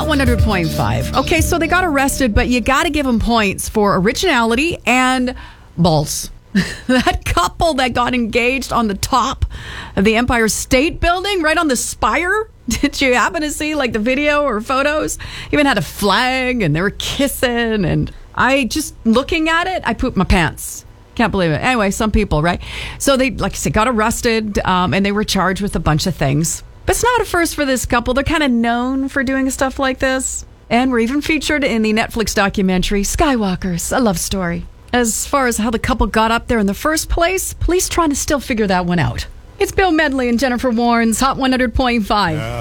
Hot 100.5. Okay, so they got arrested, but you got to give them points for originality and balls. That couple that got engaged on the top of the Empire State Building, right on the spire. Did you happen to see like the video or photos? Even had a flag and they were kissing. And I just looking at it, I pooped my pants. Can't believe it. Anyway, some people, right? So they, like I said, got arrested and they were charged with a bunch of things. But it's not a first for this couple. They're kind of known for doing stuff like this. And we're even featured in the Netflix documentary, Skywalkers, a love story. As far as how the couple got up there in the first place, police trying to still figure that one out. It's Bill Medley and Jennifer Warren's Hot 100.5.